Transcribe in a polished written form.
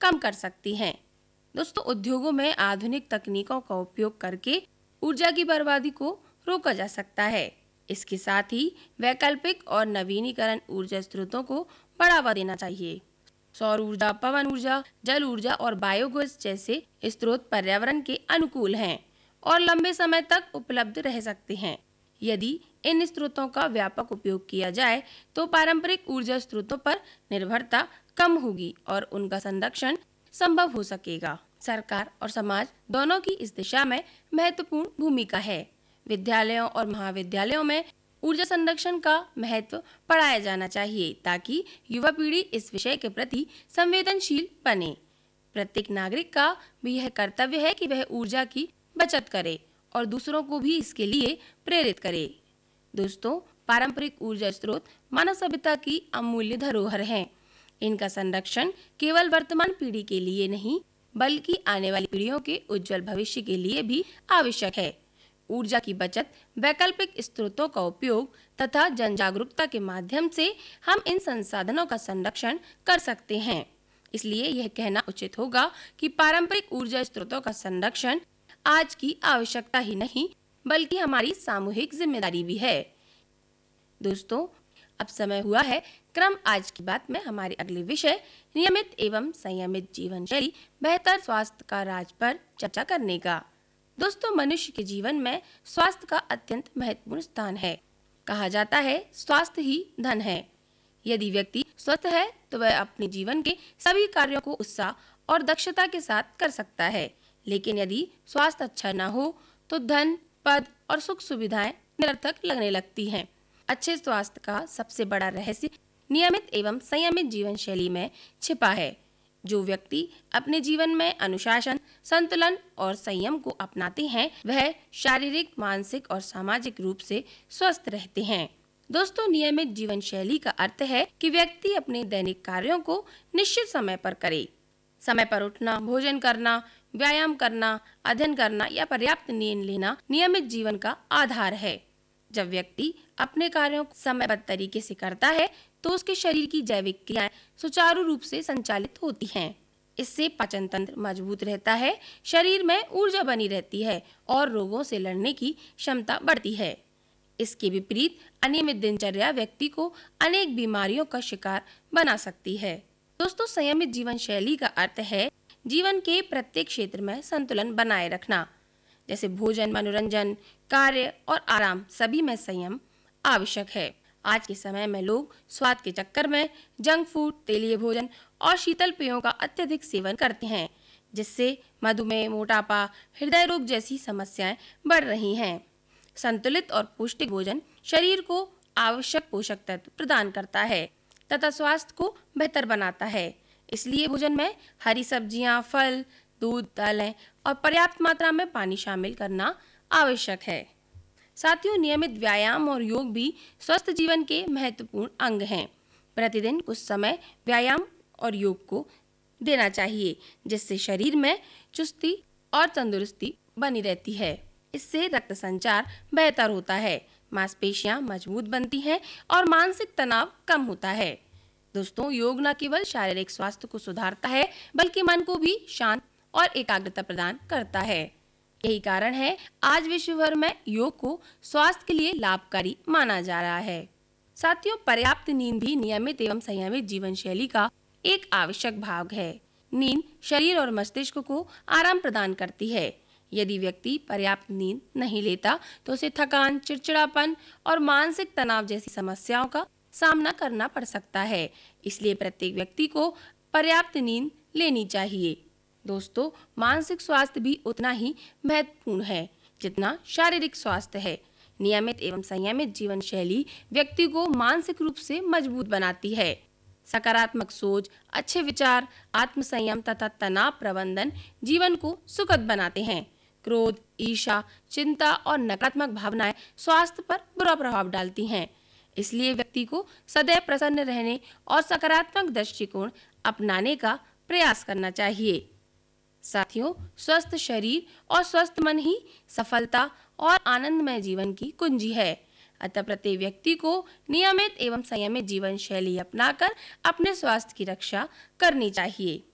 कम कर सकती हैं। दोस्तों, उद्योगों में आधुनिक तकनीकों का उपयोग करके ऊर्जा की बर्बादी को रोका जा सकता है। इसके साथ ही वैकल्पिक और नवीनीकरण ऊर्जा स्रोतों को बढ़ावा देना चाहिए। सौर ऊर्जा, पवन ऊर्जा, जल ऊर्जा और बायोगैस जैसे स्रोत पर्यावरण के अनुकूल हैं और लंबे समय तक उपलब्ध रह सकते हैं। यदि इन स्रोतों का व्यापक उपयोग किया जाए तो पारंपरिक ऊर्जा स्रोतों पर निर्भरता कम होगी और उनका संरक्षण संभव हो सकेगा। सरकार और समाज दोनों की इस दिशा में महत्वपूर्ण भूमिका है। विद्यालयों और महाविद्यालयों में ऊर्जा संरक्षण का महत्व पढ़ाया जाना चाहिए ताकि युवा पीढ़ी इस विषय के प्रति संवेदनशील बने। प्रत्येक नागरिक का भी यह कर्तव्य है कि वह ऊर्जा की बचत करे और दूसरों को भी इसके लिए प्रेरित करे। दोस्तों, पारंपरिक ऊर्जा स्रोत मानव सभ्यता की अमूल्य धरोहर हैं। इनका संरक्षण केवल वर्तमान पीढ़ी के लिए नहीं बल्कि आने वाली पीढ़ियों के उज्जवल भविष्य के लिए भी आवश्यक है। ऊर्जा की बचत, वैकल्पिक स्रोतों का उपयोग तथा जन जागरूकता के माध्यम से हम इन संसाधनों का संरक्षण कर सकते हैं। इसलिए यह कहना उचित होगा कि पारंपरिक ऊर्जा स्रोतों का संरक्षण आज की आवश्यकता ही नहीं बल्कि हमारी सामूहिक जिम्मेदारी भी है। दोस्तों, अब समय हुआ है क्रम आज की बात में हमारे अगले विषय नियमित एवं संयमित जीवन शैली बेहतर स्वास्थ्य का राज पर चर्चा करने का। दोस्तों, मनुष्य के जीवन में स्वास्थ्य का अत्यंत महत्वपूर्ण स्थान है। कहा जाता है स्वास्थ्य ही धन है। यदि व्यक्ति स्वस्थ है तो वह अपने जीवन के सभी कार्यों को उत्साह और दक्षता के साथ कर सकता है, लेकिन यदि स्वास्थ्य अच्छा न हो तो धन, पद और सुख सुविधाएं निरर्थक लगने लगती हैं। अच्छे स्वास्थ्य का सबसे बड़ा रहस्य नियमित एवं संयमित जीवन शैली में छिपा है। जो व्यक्ति अपने जीवन में अनुशासन, संतुलन और संयम को अपनाते हैं वह शारीरिक, मानसिक और सामाजिक रूप से स्वस्थ रहते हैं। दोस्तों, नियमित जीवन शैली का अर्थ है कि व्यक्ति अपने दैनिक कार्यों को निश्चित समय पर करे। समय पर उठना, भोजन करना, व्यायाम करना, अध्ययन करना या पर्याप्त नींद लेना नियमित जीवन का आधार है। जब व्यक्ति अपने कार्यों को समयबद्ध तरीके से करता है तो उसके शरीर की जैविक क्रियाएं सुचारू रूप से संचालित होती हैं। इससे पाचन तंत्र मजबूत रहता है, शरीर में ऊर्जा बनी रहती है और रोगों से लड़ने की क्षमता बढ़ती है। इसके विपरीत अनियमित दिनचर्या व्यक्ति को अनेक बीमारियों का शिकार बना सकती है। दोस्तों, संयमित जीवन शैली का अर्थ है जीवन के प्रत्येक क्षेत्र में संतुलन बनाए रखना, जैसे भोजन, मनोरंजन, कार्य और आराम, सभी में संयम आवश्यक है। आज के समय में लोग स्वाद के चक्कर में जंक फूड, तेलीय भोजन और शीतल पेयों का अत्यधिक सेवन करते हैं, जिससे मधुमेह, मोटापा, हृदय रोग जैसी समस्याएं बढ़ रही हैं। संतुलित और पौष्टिक भोजन शरीर को आवश्यक पोषक तत्व प्रदान करता है तथा स्वास्थ्य को बेहतर बनाता है। इसलिए भोजन में हरी सब्जियां, फल, दूध, दालें और पर्याप्त मात्रा में पानी शामिल करना आवश्यक है। साथियों, नियमित व्यायाम और योग भी स्वस्थ जीवन के महत्वपूर्ण अंग हैं। प्रतिदिन कुछ समय व्यायाम और योग को देना चाहिए, जिससे शरीर में चुस्ती और तंदुरुस्ती बनी रहती है। इससे रक्त संचार बेहतर होता है, मांसपेशियां मजबूत बनती हैं और मानसिक तनाव कम होता है। दोस्तों, योग न केवल शारीरिक स्वास्थ्य को सुधारता है बल्कि मन को भी शांत और एकाग्रता प्रदान करता है। यही कारण है आज विश्व भर में योग को स्वास्थ्य के लिए लाभकारी माना जा रहा है। साथियों, पर्याप्त नींद भी नियमित एवं संयमित जीवन शैली का एक आवश्यक भाग है। नींद शरीर और मस्तिष्क को आराम प्रदान करती है। यदि व्यक्ति पर्याप्त नींद नहीं लेता तो उसे थकान, चिड़चिड़ापन और मानसिक तनाव जैसी समस्याओं का सामना करना पड़ सकता है। इसलिए प्रत्येक व्यक्ति को पर्याप्त नींद लेनी चाहिए। दोस्तों, मानसिक स्वास्थ्य भी उतना ही महत्वपूर्ण है जितना शारीरिक स्वास्थ्य है। नियमित एवं संयमित जीवन शैली व्यक्ति को मानसिक रूप से मजबूत बनाती है। सकारात्मक सोच, अच्छे विचार, आत्मसंयम तथा तनाव प्रबंधन जीवन को सुखद बनाते हैं। क्रोध, ईर्ष्या, चिंता और नकारात्मक भावनाएं स्वास्थ्य पर बुरा प्रभाव डालती हैं। इसलिए व्यक्ति को सदैव प्रसन्न रहने और सकारात्मक दृष्टिकोण अपनाने का प्रयास करना चाहिए। साथियों, स्वस्थ शरीर और स्वस्थ मन ही सफलता और आनंदमय जीवन की कुंजी है। अतः प्रत्येक व्यक्ति को नियमित एवं संयमित जीवन शैली अपनाकर अपने स्वास्थ्य की रक्षा करनी चाहिए।